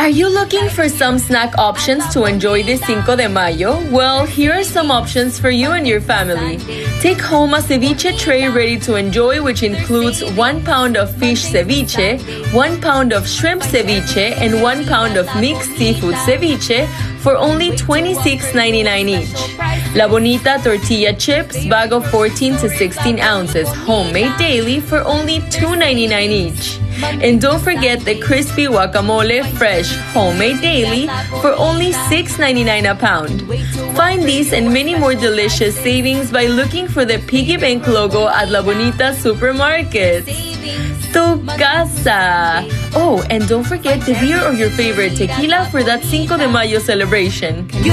Are you looking for some snack options to enjoy this Cinco de Mayo? Well, here are some options for you and your family. Take home a ceviche tray ready to enjoy, which includes 1 pound of fish ceviche, 1 pound of shrimp ceviche, and 1 pound of mixed seafood ceviche for only $26.99 each. La Bonita tortilla chips, bag of 14 to 16 ounces, homemade daily for only $2.99 each. And don't forget the crispy guacamole, fresh, homemade daily for only $6.99 a pound. Find these and many more delicious savings by looking for the piggy bank logo at La Bonita Supermarkets. Tu casa! Oh, and don't forget the beer or your favorite tequila for that Cinco de Mayo celebration.